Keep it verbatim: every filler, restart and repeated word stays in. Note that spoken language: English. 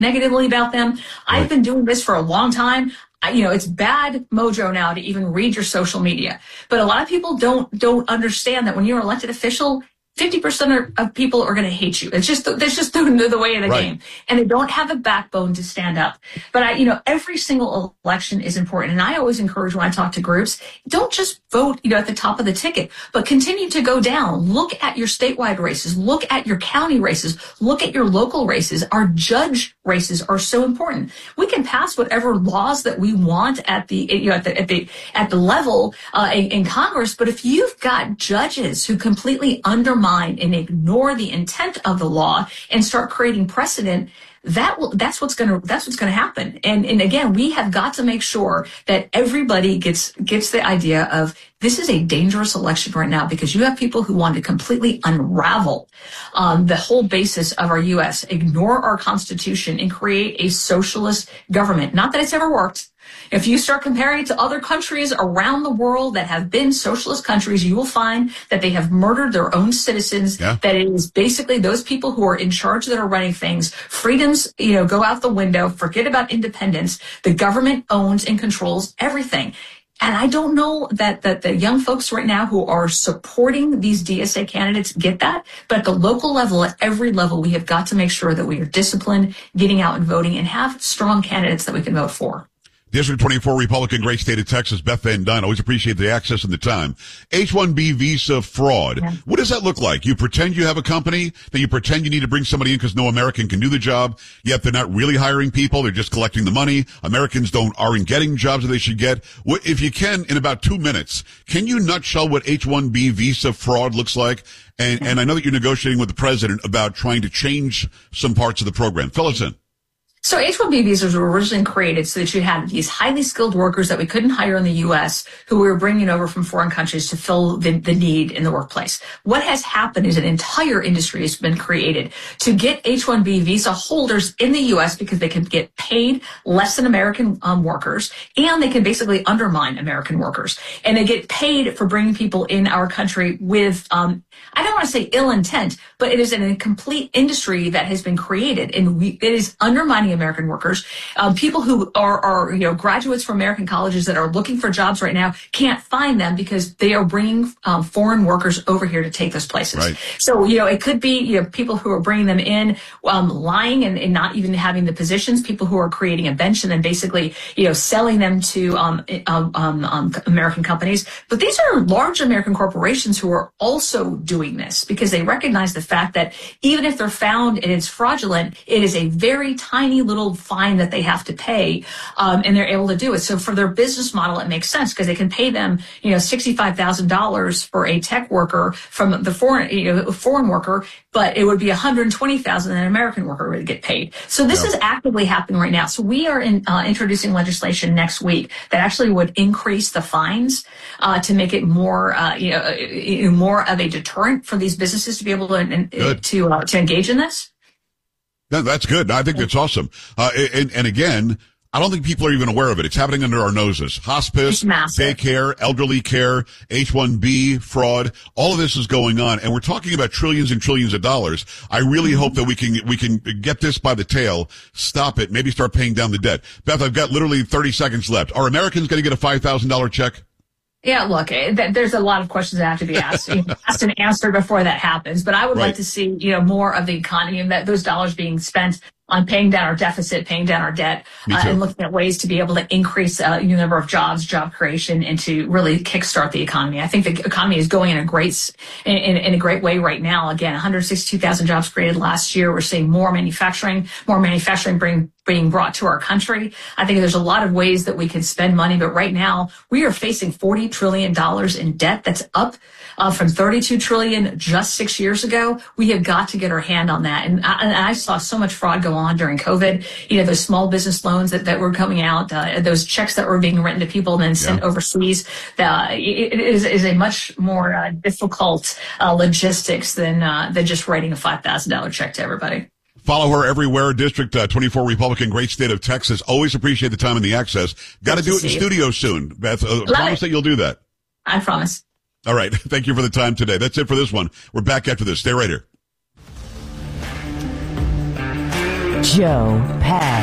negatively about them. Right. I've been doing this for a long time. I, you know, it's bad mojo now to even read your social media. But a lot of people don't don't understand that when you're an elected official, fifty percent of people are going to hate you. It's just, that's just the, the way of the right. game. And they don't have a backbone to stand up. But I, you know, every single election is important. And I always encourage when I talk to groups, don't just vote, you know, at the top of the ticket, but continue to go down. Look at your statewide races. Look at your county races. Look at your local races. Our judge races are so important. We can pass whatever laws that we want at the, you know, at the, at the, at the level, uh, in, in Congress. But if you've got judges who completely undermine and ignore the intent of the law and start creating precedent, that will, that's what's going to, that's what's going to happen. And, and again, we have got to make sure that everybody gets, gets the idea of this is a dangerous election right now, because you have people who want to completely unravel, um, the whole basis of our U S, ignore our Constitution and create a socialist government. Not that it's ever worked. If you start comparing it to other countries around the world that have been socialist countries, you will find that they have murdered their own citizens, yeah. that it is basically those people who are in charge that are running things. Freedoms, you know, go out the window. Forget about independence. The government owns and controls everything. And I don't know that, that the young folks right now who are supporting these D S A candidates get that. But at the local level, at every level, we have got to make sure that we are disciplined, getting out and voting, and have strong candidates that we can vote for. District twenty-four, Republican, great state of Texas, Beth Van Dyne. Always appreciate the access and the time. H one B visa fraud. Yeah. What does that look like? You pretend you have a company, then you pretend you need to bring somebody in because no American can do the job, yet they're not really hiring people. They're just collecting the money. Americans don't, aren't getting jobs that they should get. What, if you can, in about two minutes, can you nutshell what H one B visa fraud looks like? And, and I know that you're negotiating with the president about trying to change some parts of the program. Fill us in. So H one B visas were originally created so that you had these highly skilled workers that we couldn't hire in the U S who we were bringing over from foreign countries to fill the, the need in the workplace. What has happened is an entire industry has been created to get H one B visa holders in the U S because they can get paid less than American um, workers, and they can basically undermine American workers. And they get paid for bringing people in our country with, um, I don't want to say ill intent, but it is a complete industry that has been created, and we, it is undermining American workers. Um, people who are, are, you know, graduates from American colleges that are looking for jobs right now can't find them because they are bringing um, foreign workers over here to take those places. Right. So, you know, it could be, you know, people who are bringing them in, um, lying and, and not even having the positions, people who are creating a bench and then basically, you know, selling them to um, um, um, um, American companies. But these are large American corporations who are also doing this because they recognize the fact that even if they're found and it's fraudulent, it is a very tiny little fine that they have to pay, um, and they're able to do it. So for their business model, it makes sense because they can pay them, you know, sixty-five thousand dollars for a tech worker from the foreign, you know, foreign worker, but it would be one hundred twenty thousand dollars an American worker would get paid. So this yeah. is actively happening right now. So we are in, uh, introducing legislation next week that actually would increase the fines uh, to make it more, uh, you know, more of a deterrent for these businesses to be able to Good. to uh, to engage in this. No, that's good. I think that's awesome. Uh, and, and again, I don't think people are even aware of it. It's happening under our noses. Hospice, daycare, elderly care, H one B fraud. All of this is going on, and we're talking about trillions and trillions of dollars. I really hope that we can we can get this by the tail, stop it, maybe start paying down the debt. Beth, I've got literally thirty seconds left. Are Americans going to get a five thousand dollars check? Yeah, look, there's a lot of questions that have to be asked, asked and answered before that happens. But I would right. like to see, you know, more of the economy and that those dollars being spent on paying down our deficit, paying down our debt, uh, and looking at ways to be able to increase uh, the number of jobs, job creation, and to really kickstart the economy. I think the economy is going in a great in, in, in a great way right now. Again, one hundred sixty-two thousand jobs created last year. We're seeing more manufacturing, more manufacturing bring, being brought to our country. I think there's a lot of ways that we can spend money, but right now we are facing forty trillion dollars in debt. That's up uh, from thirty-two trillion dollars just six years ago. We have got to get our hand on that. And I, and I saw so much fraud go on during COVID. You know, those small business loans that, that were coming out, uh, those checks that were being written to people and then sent yeah. overseas. Uh, it, it is, is a much more uh, difficult uh, logistics than uh, than just writing a five thousand dollars check to everybody. Follow her everywhere. District uh, twenty-four, Republican, great state of Texas. Always appreciate the time and the access. Got to do it in studio soon, Beth. Uh, promise that you'll do that. I promise. All right. Thank you for the time today. That's it for this one. We're back after this. Stay right here. Joe Pags.